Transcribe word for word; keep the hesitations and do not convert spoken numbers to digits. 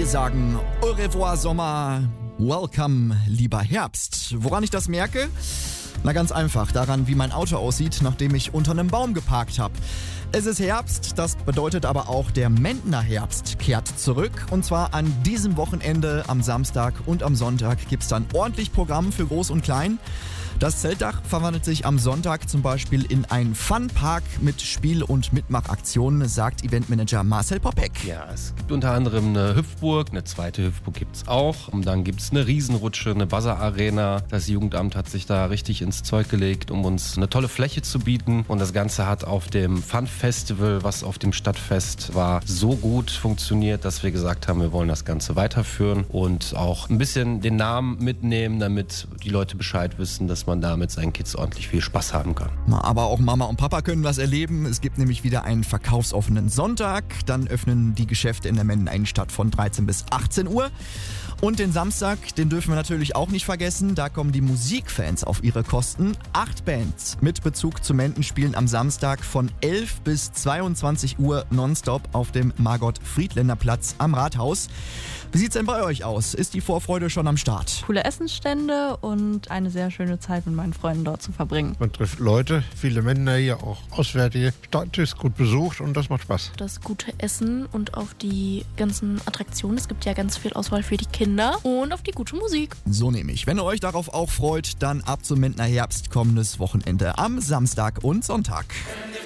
sagen Au revoir Sommer, welcome lieber Herbst. Woran ich das merke? Na ganz einfach, daran wie mein Auto aussieht, nachdem ich unter einem Baum geparkt habe. Es ist Herbst, das bedeutet aber auch, der Mendner Herbst kehrt zurück. Und zwar an diesem Wochenende, am Samstag und am Sonntag gibt es dann ordentlich Programm für Groß und Klein. Das Zeltdach verwandelt sich am Sonntag zum Beispiel in einen Funpark mit Spiel- und Mitmachaktionen, sagt Eventmanager Marcel Popek. Ja, es gibt unter anderem eine Hüpfburg, eine zweite Hüpfburg gibt es auch. Und dann gibt es eine Riesenrutsche, eine Buzzer-Arena. Das Jugendamt hat sich da richtig ins Zeug gelegt, um uns eine tolle Fläche zu bieten. Und das Ganze hat auf dem Fun-Festival, was auf dem Stadtfest war, so gut funktioniert, dass wir gesagt haben, wir wollen das Ganze weiterführen und auch ein bisschen den Namen mitnehmen, damit die Leute Bescheid wissen, dass man da mit seinen Kids ordentlich viel Spaß haben kann. Aber auch Mama und Papa können was erleben. Es gibt nämlich wieder einen verkaufsoffenen Sonntag. Dann öffnen die Geschäfte in der Menden Innenstadt von dreizehn bis achtzehn Uhr. Und den Samstag, den dürfen wir natürlich auch nicht vergessen. Da kommen die Musikfans auf ihre Kosten. Acht Bands mit Bezug zu Menden spielen am Samstag von elf bis zweiundzwanzig Uhr nonstop auf dem Margot-Friedländer-Platz am Rathaus. Wie sieht's denn bei euch aus? Ist die Vorfreude schon am Start? Coole Essensstände und eine sehr schöne Zeit mit meinen Freunden dort zu verbringen. Man trifft Leute, viele Männer hier, auch Auswärtige. Stadt ist gut besucht und das macht Spaß. Das gute Essen und auf die ganzen Attraktionen. Es gibt ja ganz viel Auswahl für die Kinder und auf die gute Musik. So nehme ich. Wenn ihr euch darauf auch freut, dann ab zum Mendner Herbst kommendes Wochenende am Samstag und Sonntag.